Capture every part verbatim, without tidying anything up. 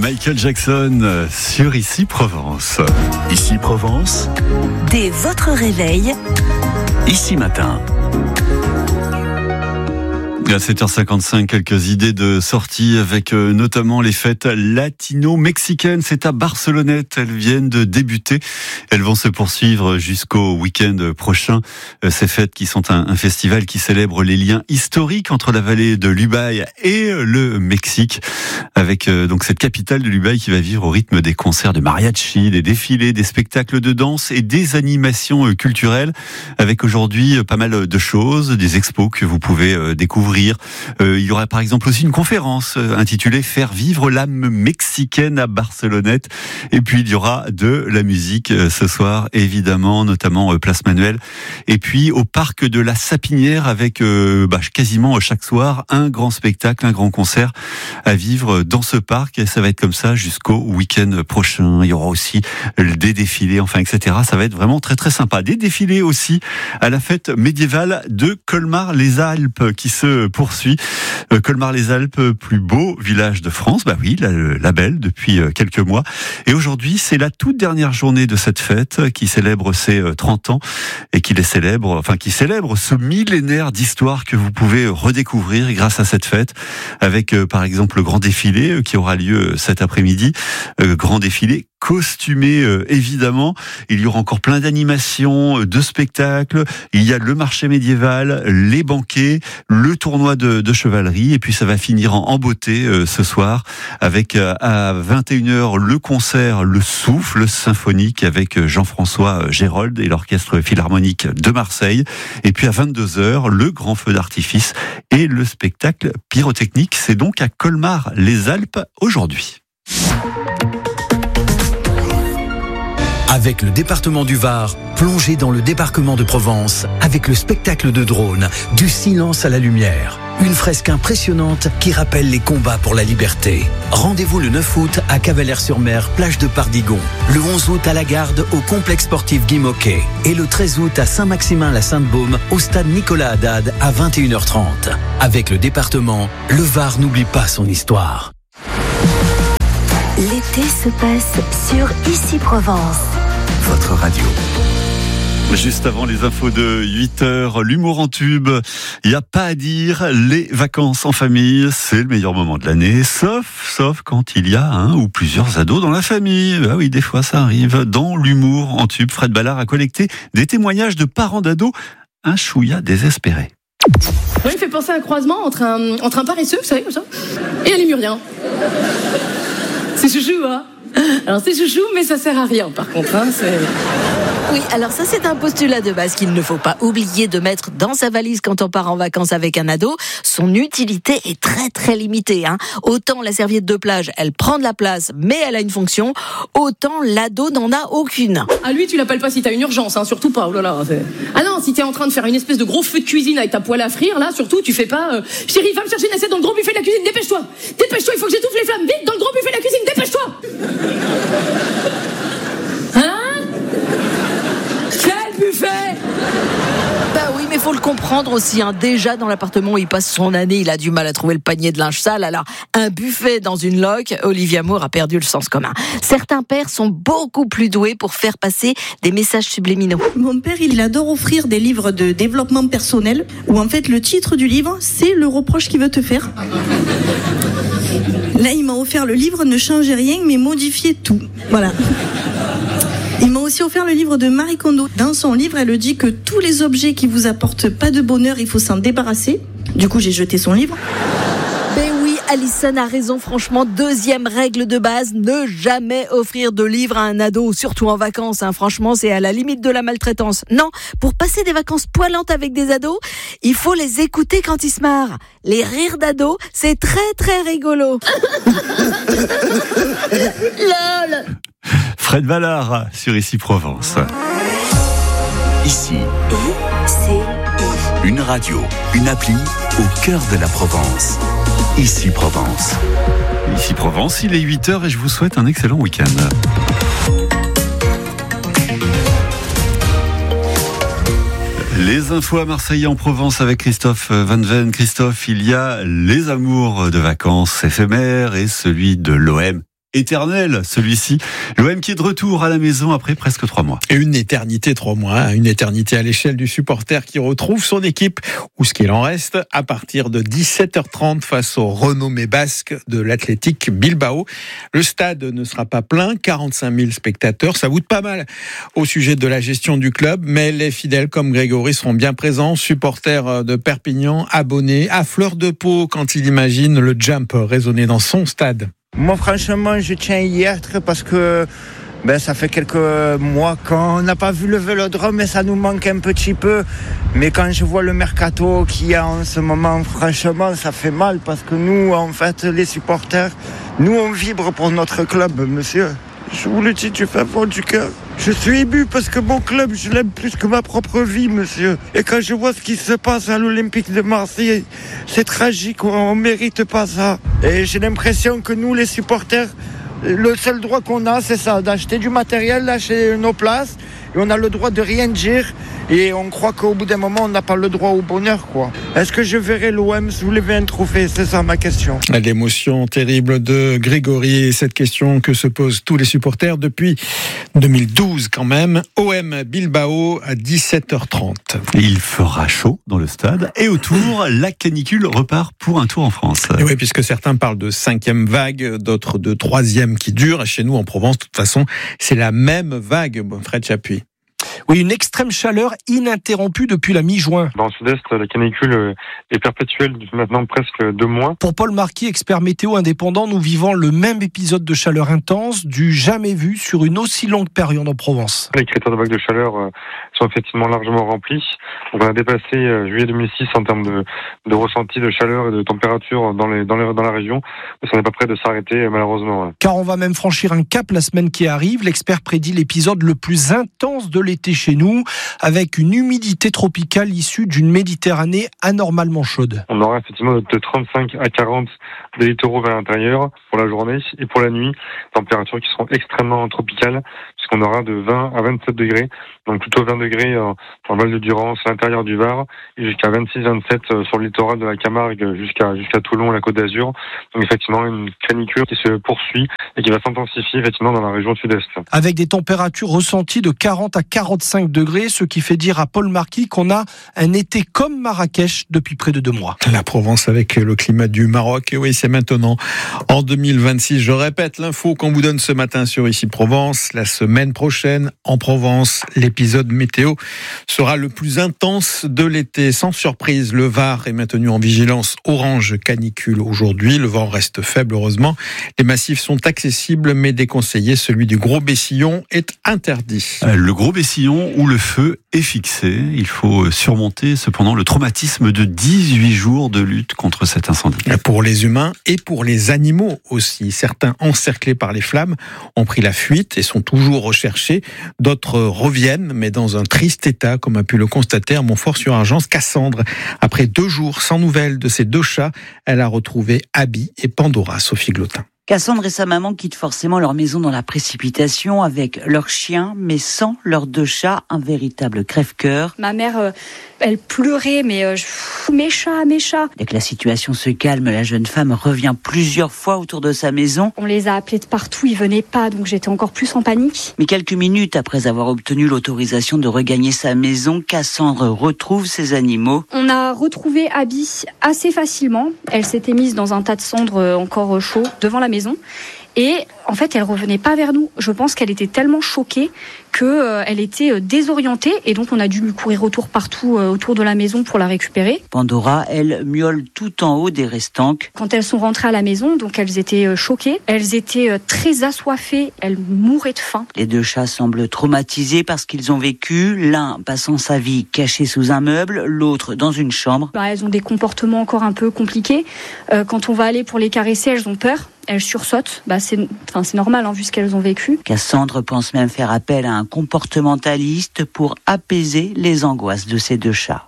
Michael Jackson sur Ici Provence. Ici Provence. Dès votre réveil. Ici Matin. À sept heures cinquante-cinq, quelques idées de sortie avec euh, notamment les fêtes latino-mexicaines. C'est à Barcelonnette, elles viennent de débuter. Elles vont se poursuivre jusqu'au week-end prochain. Euh, ces fêtes qui sont un, un festival qui célèbre les liens historiques entre la vallée de l'Ubaye et le Mexique. Avec euh, donc cette capitale de l'Ubaye qui va vivre au rythme des concerts de mariachi, des défilés, des spectacles de danse et des animations euh, culturelles. Avec aujourd'hui euh, pas mal de choses, des expos que vous pouvez euh, découvrir. Euh, il y aura par exemple aussi une conférence euh, intitulée « Faire vivre l'âme mexicaine à Barcelonnette ». Et puis il y aura de la musique euh, ce soir, évidemment, notamment euh, Place Manuel. Et puis au parc de la Sapinière avec euh, bah, quasiment chaque soir un grand spectacle, un grand concert à vivre dans ce parc. Et ça va être comme ça jusqu'au week-end prochain. Il y aura aussi des défilés, enfin, et cetera. Ça va être vraiment très très sympa. Des défilés aussi à la fête médiévale de Colmar-les-Alpes qui se poursuit. Euh, Colmar-les-Alpes, plus beau village de France, bah oui, la, la belle depuis euh, quelques mois. Et aujourd'hui, c'est la toute dernière journée de cette fête qui célèbre ses euh, trente ans et qui les célèbre, enfin qui célèbre ce millénaire d'histoire que vous pouvez redécouvrir grâce à cette fête, avec euh, par exemple le grand défilé euh, qui aura lieu cet après-midi, euh, grand défilé costumé euh, évidemment. Il y aura encore plein d'animations, euh, de spectacles. Il y a le marché médiéval, les banquets, le tournoi de, de chevalerie, et puis ça va finir en, en beauté euh, ce soir avec euh, à vingt et une heures le concert Le Souffle symphonique avec Jean-François Gérold et l'orchestre philharmonique de Marseille, et puis à vingt-deux heures le grand feu d'artifice et le spectacle pyrotechnique. C'est donc à Colmar-les-Alpes aujourd'hui. Avec le département du Var, plongez dans le débarquement de Provence avec le spectacle de drone Du silence à la lumière. Une fresque impressionnante qui rappelle les combats pour la liberté. Rendez-vous le neuf août à Cavalère-sur-Mer, plage de Pardigon. Le onze août à la Garde, au complexe sportif Guy Moquet. Et le treize août à Saint-Maximin-la-Sainte-Baume, au stade Nicolas Haddad à vingt et une heures trente. Avec le département, le Var n'oublie pas son histoire. L'été se passe sur Ici Provence. Votre radio. Juste avant les infos de huit heures, l'humour en tube, il n'y a pas à dire, les vacances en famille, c'est le meilleur moment de l'année, sauf, sauf quand il y a un ou plusieurs ados dans la famille. Ah oui, des fois ça arrive. Dans l'humour en tube, Fred Ballard a collecté des témoignages de parents d'ados, un chouïa désespéré. Oui, il fait penser à un croisement entre un, entre un paresseux, vous savez, comme ça, et un lémurien. C'est chouchou, hein. Alors c'est chouchou, mais ça sert à rien, par contre, hein, c'est... Oui, alors ça c'est un postulat de base qu'il ne faut pas oublier de mettre dans sa valise quand on part en vacances avec un ado. Son utilité est très très limitée, hein. Autant la serviette de plage, elle prend de la place, mais elle a une fonction, autant l'ado n'en a aucune. Ah lui, tu l'appelles pas si t'as une urgence, hein, surtout pas, oh là là. C'est... Ah non, si t'es en train de faire une espèce de gros feu de cuisine avec ta poêle à frire, là, surtout, tu fais pas... Euh, Chérie, va me chercher une assiette dans le gros buffet de la cuisine, dépêche-toi. Dépêche-toi, il faut que j'étouffe les flammes, vite, dans le gros buffet de la cuisine, dépêche-toi. Hein? Quel buffet? Bah oui, mais faut le comprendre aussi, hein. Déjà dans l'appartement où il passe son année, il a du mal à trouver le panier de linge sale. Alors un buffet dans une loque, Olivia Moore a perdu le sens commun. Certains pères sont beaucoup plus doués pour faire passer des messages subliminaux. Mon père, il adore offrir des livres de développement personnel où en fait le titre du livre, c'est le reproche qu'il veut te faire. Là, il m'a offert le livre Ne changez rien, mais modifiez tout. Voilà. Il m'a aussi offert le livre de Marie Kondo. Dans son livre, elle dit que tous les objets qui vous apportent pas de bonheur, il faut s'en débarrasser. Du coup, j'ai jeté son livre. Ben oui, Alison a raison, franchement. Deuxième règle de base, ne jamais offrir de livres à un ado, surtout en vacances, hein. Franchement, c'est à la limite de la maltraitance. Non, pour passer des vacances poilantes avec des ados, il faut les écouter quand ils se marrent. Les rires d'ados, c'est très très rigolo. Lol. Fred Ballard sur Ici Provence. Ici, I-C-I. une radio, une appli au cœur de la Provence. Ici Provence. Ici Provence, il est huit heures et je vous souhaite un excellent week-end. Les infos à Marseille en Provence avec Christophe Van Ven. Christophe, il y a les amours de vacances éphémères et celui de l'O M éternel, celui-ci. L'O M qui est de retour à la maison après presque trois mois. Et une éternité, trois mois, une éternité à l'échelle du supporter qui retrouve son équipe, ou ce qu'il en reste, à partir de dix-sept heures trente face au renommé basque de l'Athletic Bilbao. Le stade ne sera pas plein, quarante-cinq mille spectateurs, ça goûte pas mal au sujet de la gestion du club, mais les fidèles comme Grégory seront bien présents, supporters de Perpignan, abonnés à fleur de peau quand il imagine le jump résonner dans son stade. Moi, franchement, je tiens à y être parce que ben, ça fait quelques mois qu'on n'a pas vu le Vélodrome et ça nous manque un petit peu. Mais quand je vois le mercato qu'il y a en ce moment, franchement, ça fait mal parce que nous, en fait, les supporters, nous, on vibre pour notre club, monsieur. Je vous le dis du fin fond du cœur. Je suis ému parce que mon club, je l'aime plus que ma propre vie, monsieur. Et quand je vois ce qui se passe à l'Olympique de Marseille, c'est tragique, on ne mérite pas ça. Et j'ai l'impression que nous, les supporters, le seul droit qu'on a, c'est ça, d'acheter du matériel, d'acheter nos places. Et on a le droit de rien dire. Et on croit qu'au bout d'un moment, on n'a pas le droit au bonheur, quoi. Est-ce que je verrai l'O M soulever un trophée ? C'est ça ma question. L'émotion terrible de Grégory et cette question que se posent tous les supporters depuis deux mille douze quand même. O M Bilbao à dix-sept heures trente. Et il fera chaud dans le stade et autour, la canicule repart pour un tour en France. Et oui, puisque certains parlent de cinquième vague, d'autres de troisième qui dure. Et chez nous en Provence, de toute façon, c'est la même vague. Bon, Fred Chapuis. Oui, une extrême chaleur ininterrompue depuis la mi-juin. Dans le sud-est, la canicule est perpétuelle depuis maintenant presque deux mois. Pour Paul Marquis, expert météo indépendant, nous vivons le même épisode de chaleur intense, du jamais vu sur une aussi longue période en Provence. Les critères de vague de chaleur sont effectivement largement remplis. Donc on a dépassé juillet deux mille six en termes de, de ressenti de chaleur et de température dans, les, dans, les, dans la région. Mais ça n'est pas prêt de s'arrêter, malheureusement. Car on va même franchir un cap la semaine qui arrive. L'expert prédit l'épisode le plus intense de l'été chez nous, avec une humidité tropicale issue d'une Méditerranée anormalement chaude. On aura effectivement de trente-cinq à quarante des littoraux vers l'intérieur pour la journée et pour la nuit, températures qui seront extrêmement tropicales, puisqu'on aura de vingt à vingt-sept degrés, donc plutôt vingt degrés en Val de Durance, à l'intérieur du Var, et jusqu'à vingt-six à vingt-sept sur le littoral de la Camargue, jusqu'à, jusqu'à Toulon, la Côte d'Azur. Donc effectivement, une canicule qui se poursuit et qui va s'intensifier effectivement dans la région sud-est. Avec des températures ressenties de quarante à quarante-cinq degrés, ce qui fait dire à Paul Marquis qu'on a un été comme Marrakech depuis près de deux mois. La Provence avec le climat du Maroc, et oui, c'est maintenant en deux mille vingt-six. Je répète l'info qu'on vous donne ce matin sur Ici Provence. La semaine prochaine, en Provence, l'épisode météo sera le plus intense de l'été. Sans surprise, le Var est maintenu en vigilance orange canicule aujourd'hui. Le vent reste faible, heureusement. Les massifs sont accessibles, mais déconseillés. Celui du Gros Bessillon est interdit. Le Gros Bessillon où le feu est fixé. Il faut surmonter cependant le traumatisme de dix-huit jours de lutte contre cet incendie. Pour les humains et pour les animaux aussi. Certains encerclés par les flammes ont pris la fuite et sont toujours recherchés. D'autres reviennent, mais dans un triste état, comme a pu le constater à Montfort-sur-Argence Cassandre. Après deux jours sans nouvelles de ses deux chats, elle a retrouvé Abby et Pandora. Sophie Glotin. Cassandre et sa maman quittent forcément leur maison dans la précipitation avec leur chien, mais sans leurs deux chats, un véritable crève-cœur. Ma mère, euh, elle pleurait, mais euh, mes chats, mes chats. Dès que la situation se calme, la jeune femme revient plusieurs fois autour de sa maison. On les a appelés de partout, ils venaient pas, donc j'étais encore plus en panique. Mais quelques minutes après avoir obtenu l'autorisation de regagner sa maison, Cassandre retrouve ses animaux. On a retrouvé Abby assez facilement. Elle s'était mise dans un tas de cendres encore chaud devant la maison. Et en fait, elle revenait pas vers nous. Je pense qu'elle était tellement choquée qu'elle euh, était euh, désorientée. Et donc, on a dû lui courir autour partout euh, autour de la maison pour la récupérer. Pandora, elle, miaule tout en haut des restanques. Quand elles sont rentrées à la maison, donc elles étaient euh, choquées. Elles étaient euh, très assoiffées. Elles mouraient de faim. Les deux chats semblent traumatisés parce qu'ils ont vécu, l'un passant sa vie caché sous un meuble, l'autre dans une chambre. Bah, elles ont des comportements encore un peu compliqués. Euh, quand on va aller pour les caresser, elles ont peur. Elles sursautent, bah c'est, enfin c'est normal hein, vu ce qu'elles ont vécu. Cassandre pense même faire appel à un comportementaliste pour apaiser les angoisses de ses deux chats.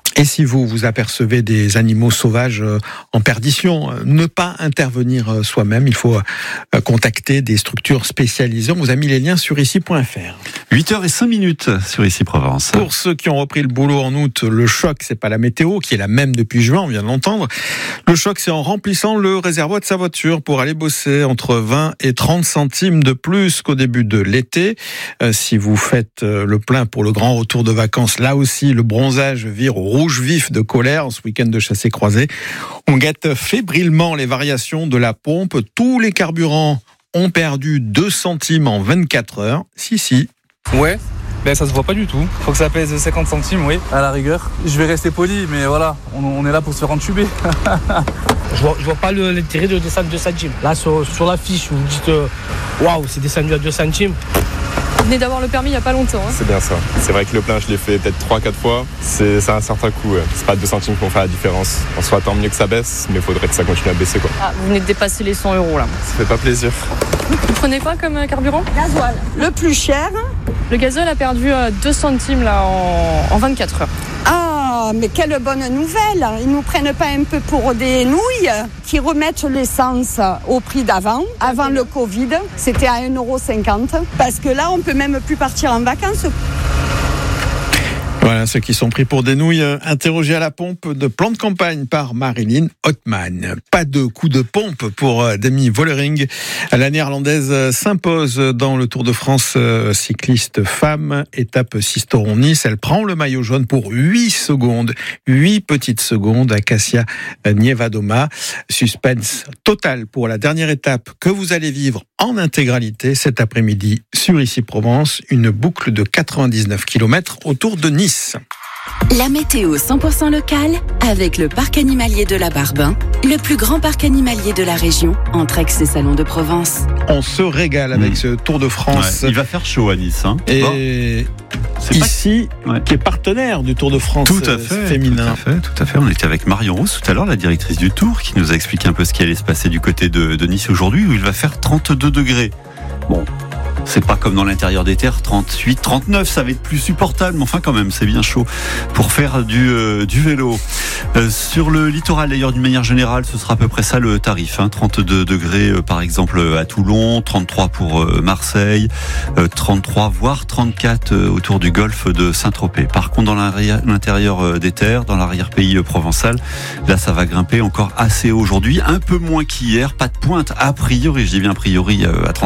Et si vous vous apercevez des animaux sauvages en perdition, ne pas intervenir soi-même. Il faut contacter des structures spécialisées. On vous a mis les liens sur ici point f r. huit heures cinq minutes sur Ici Provence. Pour ceux qui ont repris le boulot en août, le choc, c'est pas la météo, qui est la même depuis juin, on vient de l'entendre. Le choc, c'est en remplissant le réservoir de sa voiture pour aller bosser entre vingt et trente centimes de plus qu'au début de l'été. Euh, si vous faites le plein pour le grand retour de vacances, là aussi, le bronzage vire au rouge vif de colère en ce week-end de chassé-croisé. On guette fébrilement les variations de la pompe. Tous les carburants ont perdu deux centimes en vingt-quatre heures. Si, si. Ouais, ben ça se voit pas du tout. Faut que ça pèse cinquante centimes, oui, à la rigueur. Je vais rester poli, mais voilà, on, on est là pour se faire entuber. je, vois, je vois pas le, l'intérêt de descendre deux centimes. Là, sur, sur la fiche, vous me dites, waouh, c'est descendu à deux centimes. Vous venez d'avoir le permis il n'y a pas longtemps. Hein. C'est bien ça. C'est vrai que le plein, je l'ai fait peut-être trois quatre fois. C'est, c'est un certain coût. Ouais. C'est pas deux centimes qui vont faire la différence. En soit, tant mieux que ça baisse, mais il faudrait que ça continue à baisser, quoi. Ah, vous venez de dépasser les cent euros là. Ça fait pas plaisir. Vous prenez quoi comme carburant? Gasoil. Le plus cher. Le gasoil a perdu deux centimes là en, en vingt-quatre heures. Ah, mais quelle bonne nouvelle. Ils nous prennent pas un peu pour des nouilles, qui remettent l'essence au prix d'avant. Avant le Covid, c'était à un euro cinquante. Parce que là, on peut même plus partir en vacances. Voilà, ceux qui sont pris pour des nouilles, interrogés à la pompe de plan de campagne par Marilyn Hotman. Pas de coup de pompe pour Demi Vollering. La néerlandaise s'impose dans le Tour de France cycliste femme, étape Sisteron-Nice. Elle prend le maillot jaune pour huit secondes, huit petites secondes à Kasia Nievadoma. Suspense total pour la dernière étape que vous allez vivre en intégralité cet après-midi sur Ici Provence. Une boucle de quatre-vingt-dix-neuf kilomètres autour de Nice. La météo cent pour cent locale avec le parc animalier de la Barbin, le plus grand parc animalier de la région, entre Aix et Salon de Provence. On se régale avec mmh. ce Tour de France. Ouais, il va faire chaud à Nice. Hein. Et bon. ici, pas... ouais. qui est partenaire du Tour de France tout à fait, féminin. Tout à fait, tout à fait. On était avec Marion Rousse tout à l'heure, la directrice du Tour, qui nous a expliqué un peu ce qui allait se passer du côté de, de Nice aujourd'hui, où il va faire trente-deux degrés. Bon. C'est pas comme dans l'intérieur des terres, trente-huit, trente-neuf, ça va être plus supportable, mais enfin quand même, c'est bien chaud pour faire du, euh, du vélo. Euh, sur le littoral d'ailleurs, d'une manière générale, ce sera à peu près ça le tarif, hein, trente-deux degrés euh, par exemple à Toulon, trente-trois pour euh, Marseille, euh, trente-trois voire trente-quatre euh, autour du golfe de Saint-Tropez. Par contre, dans l'intérieur euh, des terres, dans l'arrière-pays euh, provençal, là ça va grimper encore assez haut aujourd'hui, un peu moins qu'hier, pas de pointe a priori, je dis bien a priori euh, à trente